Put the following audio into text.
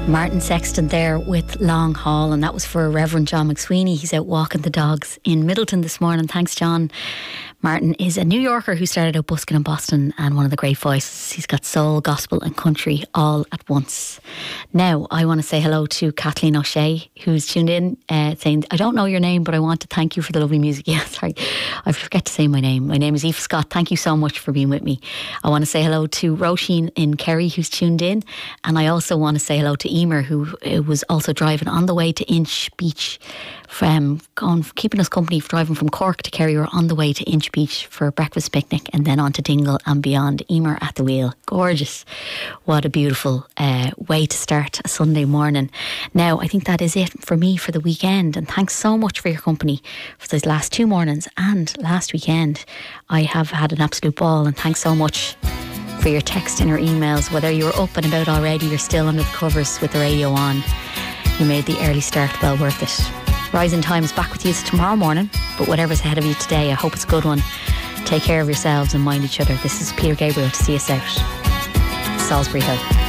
Martin Sexton there with Long Haul, and that was for Reverend John McSweeney. He's out walking the dogs in Middleton this morning. Thanks, John. Martin is a New Yorker who started out busking in Boston and one of the great voices. He's got soul, gospel and country all at once. Now, I want to say hello to Kathleen O'Shea, who's tuned in saying, I don't know your name, but I want to thank you for the lovely music. Yeah, sorry, I forget to say my name. My name is Aoife Scott. Thank you so much for being with me. I want to say hello to Roisin in Kerry, who's tuned in. And I also want to say hello to Emer, who was also driving on the way to Inch Beach, keeping us company, driving from Cork to Kerry. We're on the way to Inch Beach for a breakfast picnic and then on to Dingle and beyond. Emer at the wheel. Gorgeous. What a beautiful way to start a Sunday morning. Now, I think that is it for me for the weekend, and thanks so much for your company for those last 2 mornings and last weekend. I have had an absolute ball, and thanks so much for your text and your emails. Whether you're up and about already, you're still under the covers with the radio on, you made the early start well worth it. Rising Time is back with you tomorrow morning, but whatever's ahead of you today, I hope it's a good one. Take care of yourselves and mind each other. This is Peter Gabriel to see us out. Salisbury Hill.